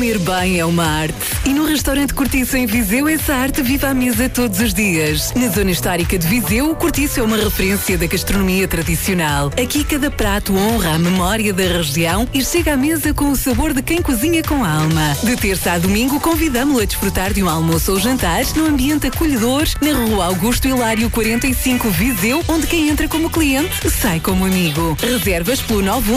Comer bem é uma arte. E no restaurante Cortiço em Viseu, essa arte vive à mesa todos os dias. Na zona histórica de Viseu, o Cortiço é uma referência da gastronomia tradicional. Aqui cada prato honra a memória da região e chega à mesa com o sabor de quem cozinha com alma. De terça a domingo, convidamo-lo a desfrutar de um almoço ou jantar no ambiente acolhedor, na Rua Augusto Hilário 45 Viseu, onde quem entra como cliente sai como amigo. Reservas pelo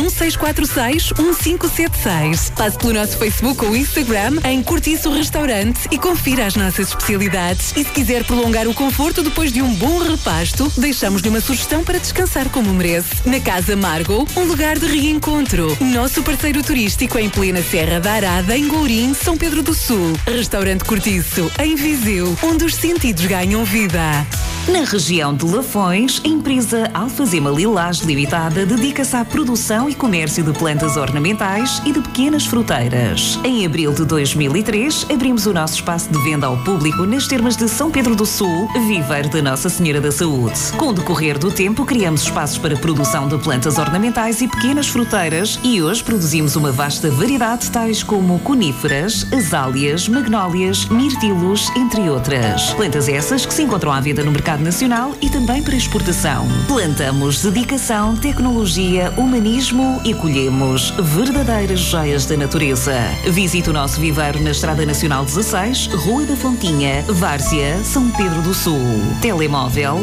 916461576. Passe pelo nosso Facebook ou Instagram em Cortiço Restaurante e confira as nossas especialidades. E se quiser prolongar o conforto depois de um bom repasto, deixamos-lhe uma sugestão para descansar como merece. Na Casa Margot, um lugar de reencontro. Nosso parceiro turístico em plena Serra da Arada, em Gourim, São Pedro do Sul. Restaurante Cortiço, em Viseu, onde os sentidos ganham vida. Na região de Lafões, a empresa Alfazema Lilás Limitada dedica-se à produção e comércio de plantas ornamentais e de pequenas fruteiras. Em abril de 2003, abrimos o nosso espaço de venda ao público nas termas de São Pedro do Sul, viveiro de Nossa Senhora da Saúde. Com o decorrer do tempo, criamos espaços para produção de plantas ornamentais e pequenas fruteiras e hoje produzimos uma vasta variedade, tais como coníferas, azáleas, magnólias, mirtilos, entre outras. Plantas essas que se encontram à venda no mercado nacional e também para exportação. Plantamos dedicação, tecnologia, humanismo e colhemos verdadeiras joias da natureza. Visite o nosso viveiro na Estrada Nacional 16, Rua da Fontinha, Várzea, São Pedro do Sul. Telemóvel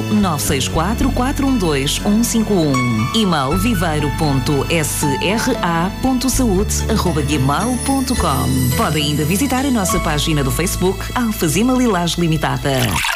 964-412-151. E-mail viveiro.sra.saúde@gmail.com. Pode ainda visitar a nossa página do Facebook Alfazema Lilás Limitada.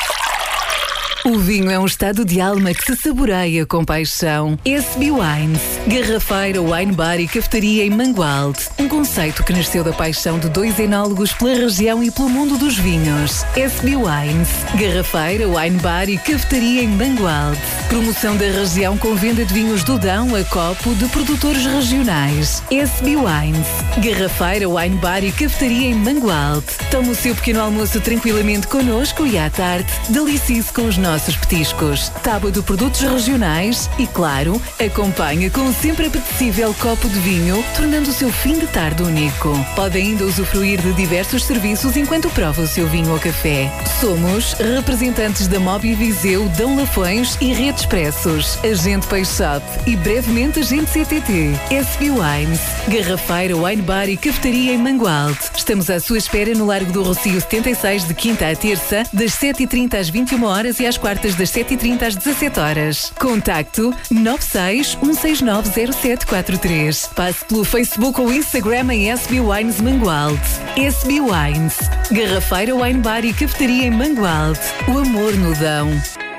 O vinho é um estado de alma que se saboreia com paixão. SB Wines, garrafeira, wine bar e cafetaria em Mangualde. Um conceito que nasceu da paixão de dois enólogos pela região e pelo mundo dos vinhos. SB Wines, garrafeira, wine bar e cafetaria em Mangualde. Promoção da região com venda de vinhos do Dão a copo de produtores regionais. SB Wines, garrafeira, wine bar e cafetaria em Mangualde. Tome o seu pequeno almoço tranquilamente connosco e à tarde delicie-se com os nossos petiscos. Tábua de produtos regionais e, claro, acompanha com um sempre apetecível copo de vinho, tornando o seu fim de tarde único. Pode ainda usufruir de diversos serviços enquanto prova o seu vinho ou café. Somos representantes da Mobi Viseu, Dão Lafões e Rede Expressos, Agente Peixe Shop e brevemente Agente CTT. SB Wines, garrafeira, wine bar e cafetaria em Mangualde. Estamos à sua espera no Largo do Rocio 76, de quinta à terça, das 7h30 às 21 horas e às quartas das 7h30 às 17 horas. Contacto 961690743. Passe pelo Facebook ou Instagram em SB Wines Mangualde. SB Wines, garrafeira, wine bar e cafetaria em Mangualde. O amor no Dão.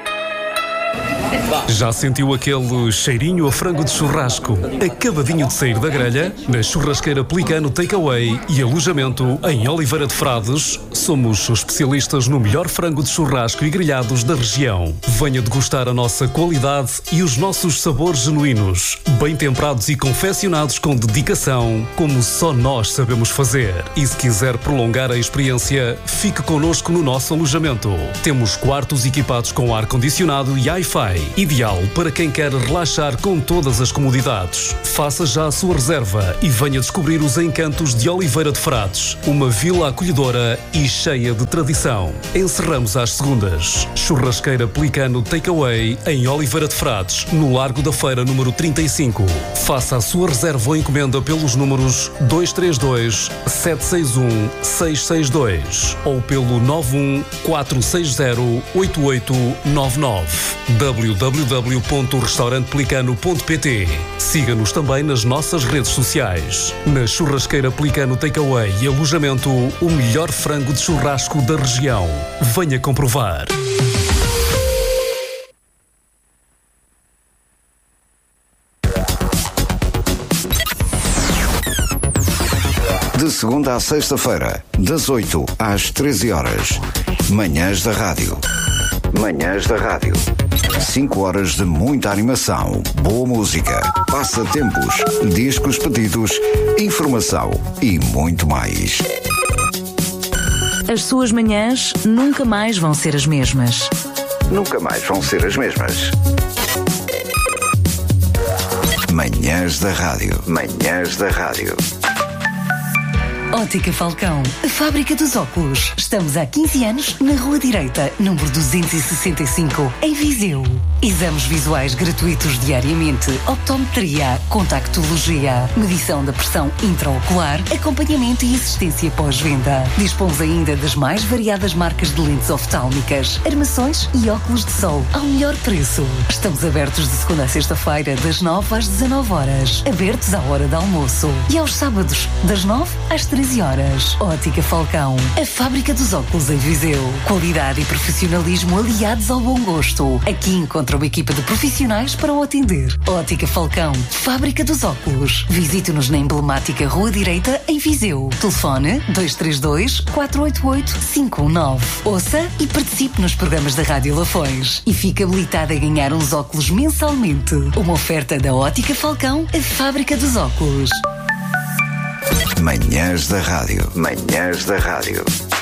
Já sentiu aquele cheirinho a frango de churrasco acabadinho de sair da grelha? Na Churrasqueira Pelicano Takeaway e alojamento em Oliveira de Frades, somos especialistas no melhor frango de churrasco e grelhados da região. Venha degustar a nossa qualidade e os nossos sabores genuínos, bem temperados e confeccionados com dedicação, como só nós sabemos fazer. E se quiser prolongar a experiência, fique connosco no nosso alojamento. Temos quartos equipados com ar-condicionado e Wi-Fi, ideal para quem quer relaxar com todas as comodidades. Faça já a sua reserva e venha descobrir os encantos de Oliveira de Frades, uma vila acolhedora e cheia de tradição. Encerramos às segundas. Churrasqueira Pelicano Takeaway em Oliveira de Frades, no Largo da Feira número 35. Faça a sua reserva ou encomenda pelos números 232 761 662 ou pelo 91 460 8899. www.restaurantepelicano.pt. Siga-nos também nas nossas redes sociais. Na Churrasqueira Pelicano Takeaway e alojamento, o melhor frango de churrasco da região. Venha comprovar. De segunda à sexta-feira, das 8 às 13 horas. Manhãs da Rádio. Manhãs da Rádio. 5 horas de muita animação, boa música, passatempos, discos pedidos, informação e muito mais. As suas manhãs nunca mais vão ser as mesmas. Nunca mais vão ser as mesmas. Manhãs da Rádio. Manhãs da Rádio. Ótica Falcão, a fábrica dos óculos. Estamos há 15 anos na Rua Direita, número 265, em Viseu. Exames visuais gratuitos diariamente, optometria, contactologia, medição da pressão intraocular, acompanhamento e assistência pós-venda. Dispomos ainda das mais variadas marcas de lentes oftálmicas, armações e óculos de sol ao melhor preço. Estamos abertos de segunda a sexta-feira, das 9 às 19 horas. Abertos à hora do almoço. E aos sábados, das 9 às 13 horas. Ótica Falcão, a fábrica dos óculos em Viseu. Qualidade e profissionalismo aliados ao bom gosto. Aqui encontra uma equipa de profissionais para o atender. Ótica Falcão, fábrica dos óculos. Visite-nos na emblemática Rua Direita, em Viseu. Telefone 232-488-519. Ouça e participe nos programas da Rádio Lafões. E fique habilitado a ganhar uns óculos mensalmente. Uma oferta da Ótica Falcão, a fábrica dos óculos. Manhãs da Rádio. Manhãs da Rádio.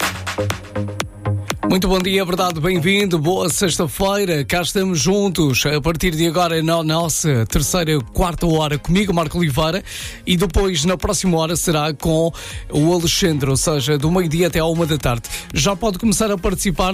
Muito bom dia, verdade, bem-vindo, boa sexta-feira, cá estamos juntos, a partir de agora na nossa terceira, quarta hora, comigo, Marco Oliveira, e depois na próxima hora será com o Alexandre, ou seja, do meio-dia até à 1 da tarde. Já pode começar a participar,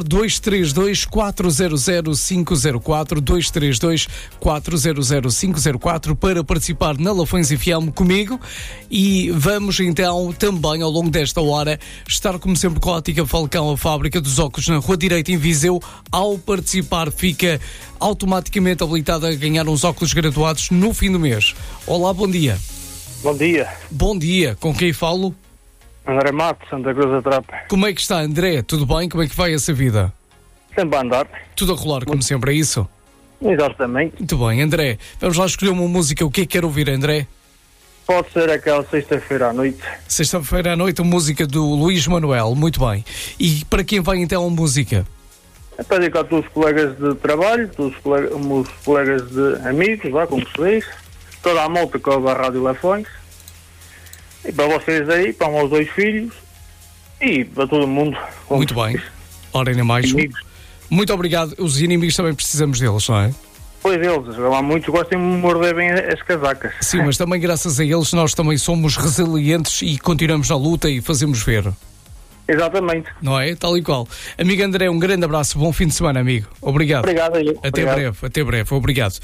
232-400-504, 232-400-504, para participar na Lafões FM comigo, e vamos então também, ao longo desta hora, estar como sempre com a Ótica Falcão, a fábrica dos óculos na Rua Direita, em Viseu. Ao participar, fica automaticamente habilitado a ganhar uns óculos graduados no fim do mês. Olá, bom dia. Bom dia. Bom dia, com quem falo? André Matos, Santa Cruz da Trapa. Como é que está, André? Tudo bem? Como é que vai essa vida? Sempre a andar. Tudo a rolar, como sempre, é isso? Exatamente. Muito bem, André. Vamos lá escolher uma música. O que é que quer ouvir, André? Pode ser aquela sexta-feira à noite. Sexta-feira à noite, a música do Luís Manuel. Muito bem. E para quem vai então a música? É para dedicar a todos os colegas de trabalho, todos os colegas de amigos, lá como se diz, toda a malta que ouve a Rádio Lafões, e para vocês aí, para os meus 2 filhos, e para todo mundo. Muito bem. Ora, ainda mais. Amigos. Muito obrigado. Os inimigos também precisamos deles, não é? Pois eles, há muitos que gostam de morder bem as casacas. Sim, mas também graças a eles nós também somos resilientes e continuamos na luta e fazemos ver. Exatamente. Não é? Tal e qual. Amigo André, um grande abraço, bom fim de semana, amigo. Obrigado. Obrigado aí. Até breve, obrigado.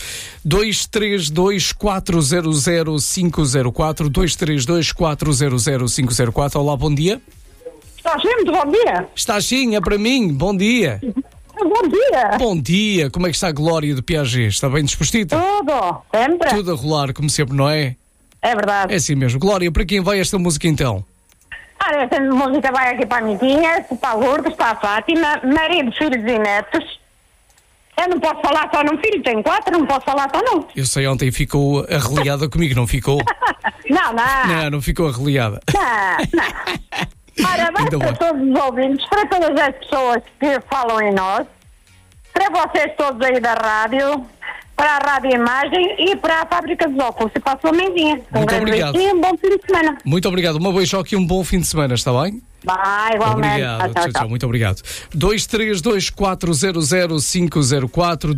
232-400-504, 232-400-504. Olá, bom dia. Está sim, muito bom dia. Está sim, é para mim, bom dia. Bom dia. Bom dia, como é que está a Glória de Piaget? Está bem disposita? Tudo, sempre. Tudo a rolar, como sempre, não é? É verdade. É assim mesmo. Glória, para quem vai esta música então? Olha, esta música vai aqui para a Mitinha, para a Lourdes, para a Fátima, marido, filhos e netos. Eu não posso falar só num filho, tenho 4, não posso falar só num. Eu sei, ontem ficou arreliada comigo, não ficou? Não ficou arreliada. Não. Ora, vai Então para todos os ouvintes, para todas as pessoas que falam em nós, para vocês todos aí da rádio, para a Rádio Imagem e para a Fábrica dos Óculos e para a sua mãezinha. Muito obrigado. E um bom fim de semana. Muito obrigado. Uma beijoca e um bom fim de semana, está bem? Vai, igualmente. Obrigado. Tchau. Muito obrigado. 232-400-504,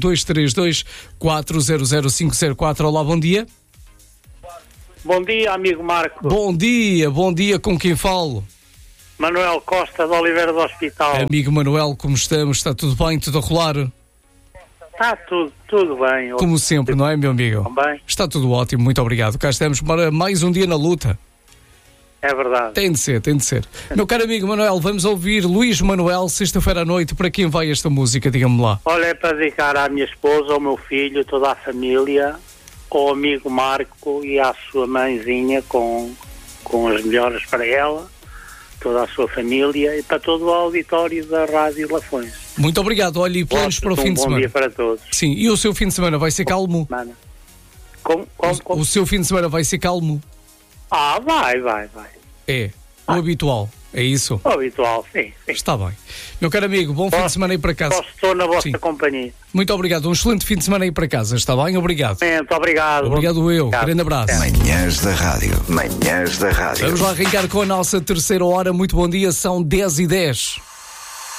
232-400-504. Olá, bom dia. Bom dia, amigo Marco. Bom dia. Com quem falo? Manuel Costa, de Oliveira do Hospital. Amigo Manuel, como estamos? Está tudo bem? Tudo a rolar? Está tudo bem. Como sempre, não é, meu amigo? Também. Está tudo ótimo, muito obrigado. Cá estamos para mais um dia na luta. É verdade. Tem de ser. Meu caro amigo Manuel, vamos ouvir Luís Manuel, sexta-feira à noite. Para quem vai esta música, diga-me lá. Olha, é para dedicar à minha esposa, ao meu filho, toda a família, ao amigo Marco e à sua mãezinha, com as melhoras para ela, toda a sua família e para todo o auditório da Rádio Lafões. Muito obrigado. Olha, e planos para o fim de semana? Bom dia para todos. Sim, e o seu fim de semana vai ser calmo? Como? O seu fim de semana vai ser calmo? Vai. É, o habitual, é isso? O habitual, sim. Está bem. Meu caro amigo, bom fim de semana aí para casa. Estou na vossa companhia. Muito obrigado, um excelente fim de semana aí para casa, está bem? Obrigado. Muito obrigado. Obrigado eu, grande abraço. Manhãs da Rádio. Vamos lá arrancar com a nossa terceira hora, muito bom dia, são 10h10.